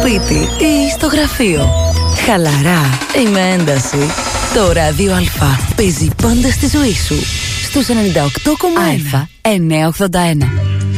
σπίτι ή στο γραφείο. Χαλαρά ή με ένταση. Το Ράδιο Α παίζει πάντα στη ζωή σου. Στους 98,1. Α, 981.